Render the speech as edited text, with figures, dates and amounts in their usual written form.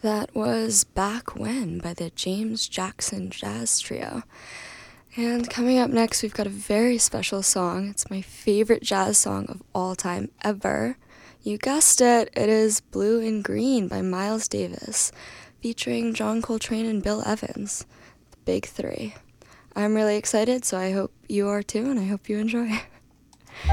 That was Back When by the James Jackson Jazz Trio. And coming up next, we've got a very special song. It's my favorite jazz song of all time ever. You guessed it, it is Blue and Green by Miles Davis, featuring John Coltrane and Bill Evans, the big three. I'm really excited, so I hope you are too, and I hope you enjoy.